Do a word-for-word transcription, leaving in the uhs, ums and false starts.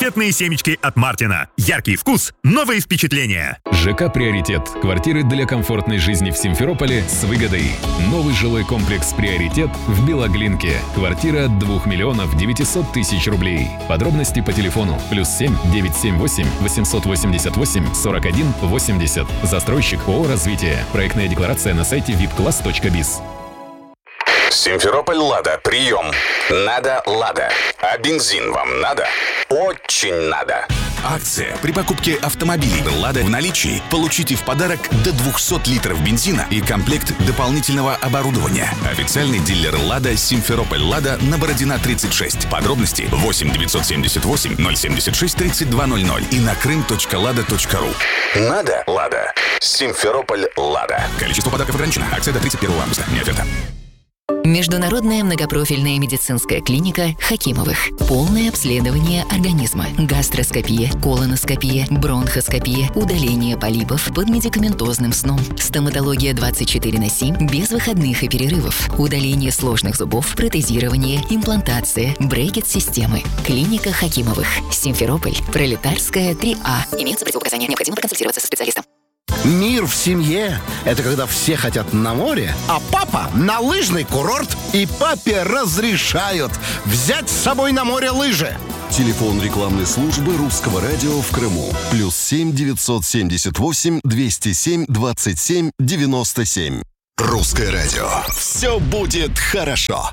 Конфетные семечки от Мартина. Яркий вкус, новые впечатления. ЖК «Приоритет». Квартиры для комфортной жизни в Симферополе с выгодой. Новый жилой комплекс «Приоритет» в Белоглинке. Квартира от двух миллионов девятисот тысяч рублей. Подробности по телефону плюс семь девятьсот семьдесят восемь восемьсот восемьдесят восемь сорок один восемьдесят. Застройщик ООО «Развитие». Проектная декларация на сайте вип класс точка биз. Симферополь «Лада». Прием. Надо «Лада». А бензин вам надо? Очень надо. Акция. При покупке автомобилей «Лада» в наличии получите в подарок до двухсот литров бензина и комплект дополнительного оборудования. Официальный дилер «Лада» Симферополь «Лада» на Бородина тридцать шесть. Подробности восемь девятьсот семьдесят восемь ноль семьдесят шесть тридцать два ноль ноль и на крым точка лада точка ру. Надо «Лада». Симферополь «Лада». Количество подарков ограничено. Акция до тридцать первого августа. Не оферта. Международная многопрофильная медицинская клиника Хакимовых. Полное обследование организма. Гастроскопия, колоноскопия, бронхоскопия, удаление полипов под медикаментозным сном. Стоматология двадцать четыре на семь без выходных и перерывов. Удаление сложных зубов, протезирование, имплантация, брекет-системы. Клиника Хакимовых. Симферополь. Пролетарская, три А. Имеются противопоказания. Необходимо проконсультироваться со специалистом. Мир в семье – это когда все хотят на море, а папа – на лыжный курорт, и папе разрешают взять с собой на море лыжи. Телефон рекламной службы Русского радио в Крыму. Плюс семь девятьсот семьдесят восемь двести семь двадцать семь девяносто семь. Русское радио. Все будет хорошо.